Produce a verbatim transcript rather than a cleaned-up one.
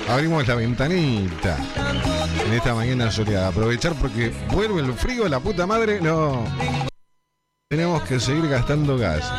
Abrimos la ventanita en esta mañana soleada. Aprovechar porque vuelve el frío, la puta madre. No. Tenemos que seguir gastando gas.